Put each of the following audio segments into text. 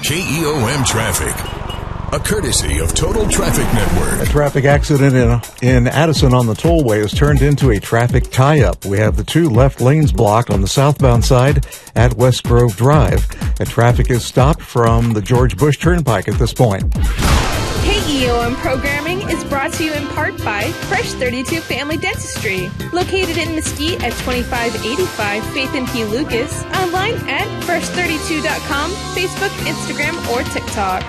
KEOM Traffic, a courtesy of Total Traffic Network. A traffic accident in Addison on the tollway has turned into a traffic tie-up. We have the two left lanes blocked on the southbound side at West Grove Drive. And traffic is stopped from the George Bush Turnpike at this point. KEOM programming is brought to you in part by Fresh 32 Family Dentistry, located in Mesquite at 2585 Faith and P. Lucas, online at fresh32.com, Facebook, Instagram, or TikTok.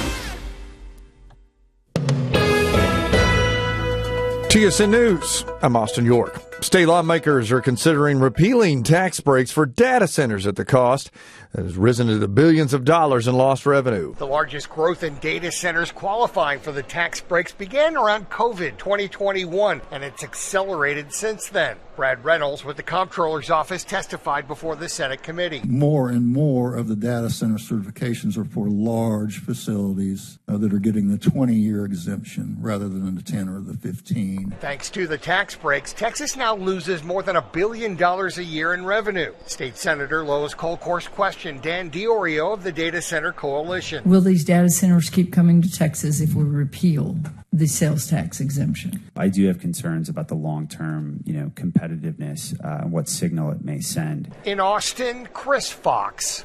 TSN News. I'm Austin York. State lawmakers are considering repealing tax breaks for data centers at the cost that has risen to the billions of dollars in lost revenue. The largest growth in data centers qualifying for the tax breaks began around COVID 2021, and it's accelerated since then. Brad Reynolds with the Comptroller's Office testified before the Senate committee. More and more of the data center certifications are for large facilities that are getting the 20-year exemption rather than the 10 or the 15. Thanks to the tax breaks, Texas now loses more than $1 billion a year in revenue. State Senator Lois Colcourse questioned Dan DiOrio of the Data Center Coalition. Will these data centers keep coming to Texas if we repeal the sales tax exemption? I do have concerns about the long-term, competitiveness, what signal it may send. In Austin, Chris Fox,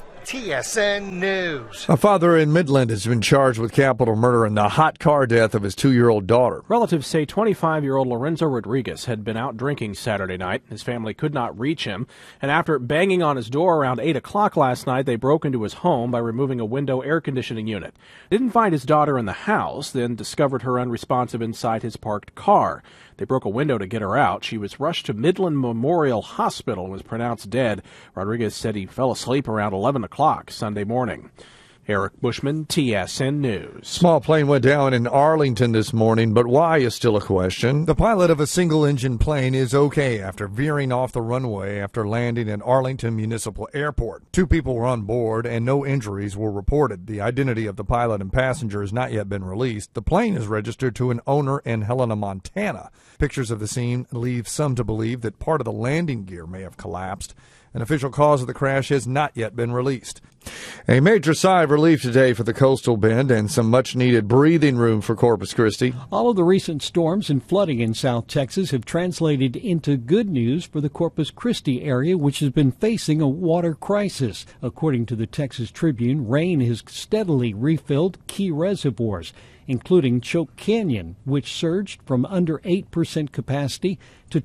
TSN News. A father in Midland has been charged with capital murder in the hot car death of his 2-year-old daughter. Relatives say 25-year-old Lorenzo Rodriguez had been out drinking Saturday night. His family could not reach him, and after banging on his door around 8 o'clock last night, they broke into his home by removing a window air conditioning unit. Didn't find his daughter in the house, then discovered her unresponsive inside his parked car. They broke a window to get her out. She was rushed to Midland Memorial Hospital and was pronounced dead. Rodriguez said he fell asleep around 11 o'clock Sunday morning. Eric Bushman, TSN News. Small plane went down in Arlington this morning, but why is still a question. The pilot of a single-engine plane is okay after veering off the runway after landing at Arlington Municipal Airport. 2 people were on board and no injuries were reported. The identity of the pilot and passenger has not yet been released. The plane is registered to an owner in Helena, Montana. Pictures of the scene leave some to believe that part of the landing gear may have collapsed. An official cause of the crash has not yet been released. A major sigh of relief today for the coastal bend and some much-needed breathing room for Corpus Christi. All of the recent storms and flooding in South Texas have translated into good news for the Corpus Christi area, which has been facing a water crisis. According to the Texas Tribune, rain has steadily refilled key reservoirs, including Choke Canyon, which surged from under 8% capacity to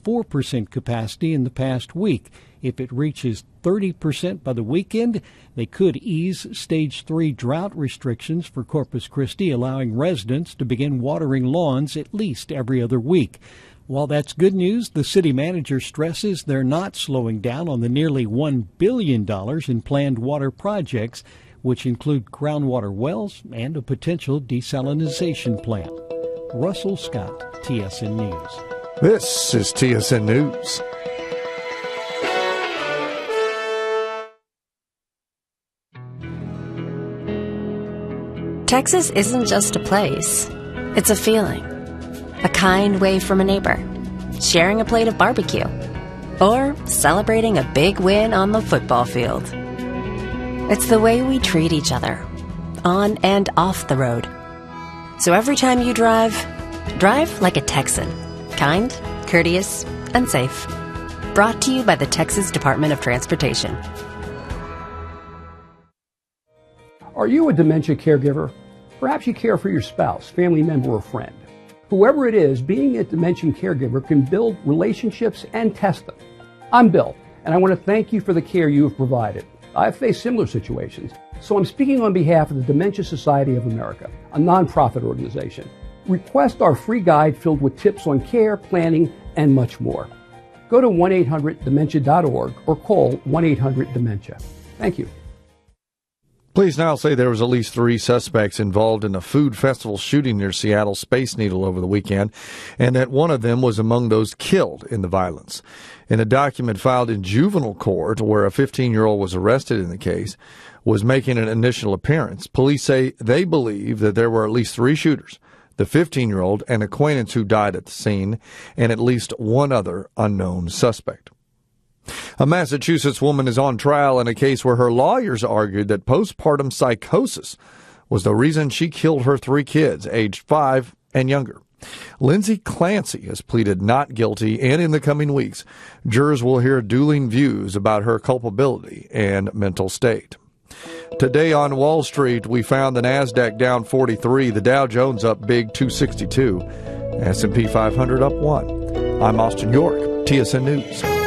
24% capacity in the past week. If it reaches 30% by the weekend, they could ease Stage 3 drought restrictions for Corpus Christi, allowing residents to begin watering lawns at least every other week. While that's good news, the city manager stresses they're not slowing down on the nearly $1 billion in planned water projects, which include groundwater wells and a potential desalinization plant. Russell Scott, TSN News. This is TSN News. Texas isn't just a place. It's a feeling. A kind wave from a neighbor. Sharing a plate of barbecue. Or celebrating a big win on the football field. It's the way we treat each other, on and off the road. So every time you drive like a Texan. Kind, courteous, and safe. Brought to you by the Texas Department of Transportation. Are you a dementia caregiver? Perhaps you care for your spouse, family member, or friend. Whoever it is, being a dementia caregiver can build relationships and test them. I'm Bill, and I want to thank you for the care you have provided. I've faced similar situations, so I'm speaking on behalf of the Dementia Society of America, a nonprofit organization. Request our free guide filled with tips on care, planning, and much more. Go to 1-800-DEMENTIA.org or call 1-800-DEMENTIA. Thank you. Police now say there was at least 3 suspects involved in a food festival shooting near Seattle Space Needle over the weekend, and that one of them was among those killed in the violence. In a document filed in juvenile court where a 15-year-old was arrested in the case, was making an initial appearance, police say they believe that there were at least 3 shooters, the 15-year-old, an acquaintance who died at the scene, and at least one other unknown suspect. A Massachusetts woman is on trial in a case where her lawyers argued that postpartum psychosis was the reason she killed her 3 kids, aged 5 and younger. Lindsay Clancy has pleaded not guilty, and in the coming weeks, jurors will hear dueling views about her culpability and mental state. Today on Wall Street, we found the NASDAQ down 43, the Dow Jones up big 262, S&P 500 up 1. I'm Austin York, TSN News.